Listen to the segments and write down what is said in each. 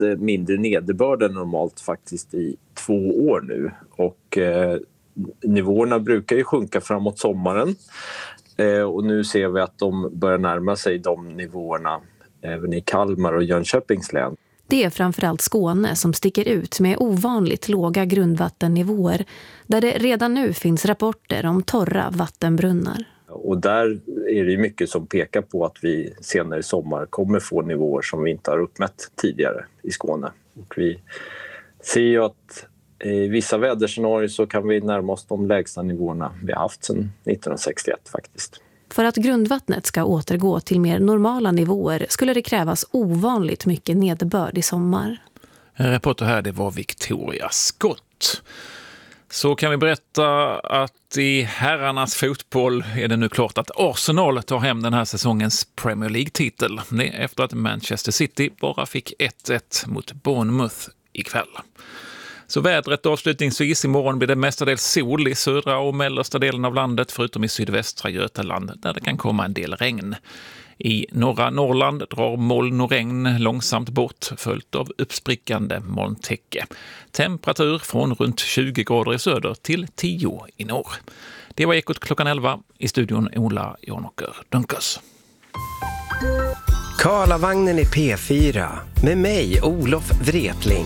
mindre nederbörd än normalt faktiskt i 2 år nu. Och nivåerna brukar ju sjunka framåt sommaren. Och nu ser vi att de börjar närma sig de nivåerna även i Kalmar och Jönköpings län. Det är framförallt Skåne som sticker ut med ovanligt låga grundvattennivåer där det redan nu finns rapporter om torra vattenbrunnar. Och där är det mycket som pekar på att vi senare i sommar kommer få nivåer som vi inte har uppmätt tidigare i Skåne. Och vi ser ju att i vissa väderscenarier så kan vi närma oss de lägsta nivåerna vi har haft sedan 1961 faktiskt. För att grundvattnet ska återgå till mer normala nivåer skulle det krävas ovanligt mycket nederbörd i sommar. En reporter här, det var Victoria Skott. Så kan vi berätta att i herrarnas fotboll är det nu klart att Arsenal tar hem den här säsongens Premier League-titel. Det är efter att Manchester City bara fick 1-1 mot Bournemouth ikväll. Så vädret avslutningsvis, imorgon blir det mestadels sol i södra och mellersta delen av landet förutom i sydvästra Götaland där det kan komma en del regn. I norra Norrland drar moln och regn långsamt bort följt av uppsprickande molntäcke. Temperatur från runt 20 grader i söder till 10 i norr. Det var Ekot klockan 11 i studion Ola Jonåker Dunkers. Karlavagnen i P4 med mig Olof Wretling.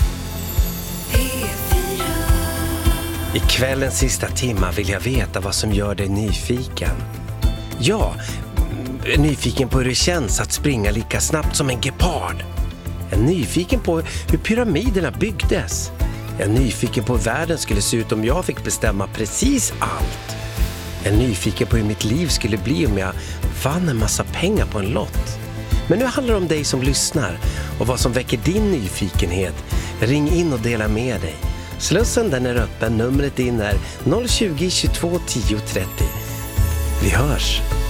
I kvällens sista timma vill jag veta vad som gör dig nyfiken. Ja, nyfiken på hur det känns att springa lika snabbt som en gepard. Jag är nyfiken på hur pyramiderna byggdes. Jag är nyfiken på hur världen skulle se ut om jag fick bestämma precis allt. Jag är nyfiken på hur mitt liv skulle bli om jag vann en massa pengar på en lott. Men nu handlar det om dig som lyssnar och vad som väcker din nyfikenhet. Ring in och dela med dig. Slussen den är öppen, numret in är 020 22 10 30. Vi hörs!